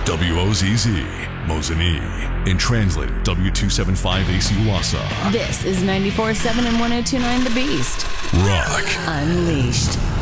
WOZZ, Mosinee, and translator W275AC Wassa. This is 94.7 and 102.9 The Beast. Rock Unleashed.